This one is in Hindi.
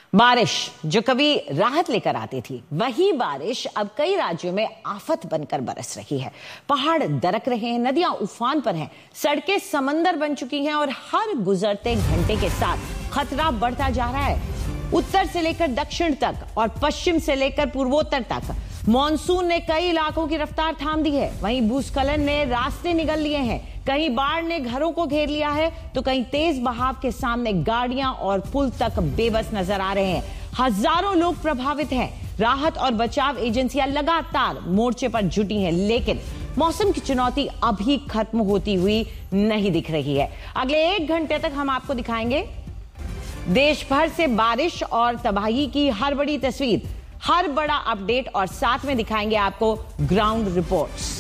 बारिश जो कभी राहत लेकर आती थी, वही बारिश अब कई राज्यों में आफत बनकर बरस रही है। पहाड़ दरक रहे हैं, नदियां उफान पर हैं, सड़कें समंदर बन चुकी हैं और हर गुजरते घंटे के साथ खतरा बढ़ता जा रहा है। उत्तर से लेकर दक्षिण तक और पश्चिम से लेकर पूर्वोत्तर तक मॉनसून ने कई इलाकों की रफ्तार थाम दी है। वहीं भूस्खलन ने रास्ते निगल लिए हैं, कहीं बाढ़ ने घरों को घेर लिया है तो कहीं तेज बहाव के सामने गाड़ियां और पुल तक बेबस नजर आ रहे हैं। हजारों लोग प्रभावित हैं। राहत और बचाव एजेंसियां लगातार मोर्चे पर जुटी हैं, लेकिन मौसम की चुनौती अभी खत्म होती हुई नहीं दिख रही है। अगले 1 घंटे तक हम आपको दिखाएंगे देश भर से बारिश और तबाही की हर बड़ी तस्वीर, हर बड़ा अपडेट और साथ में दिखाएंगे आपको ग्राउंड रिपोर्ट्स।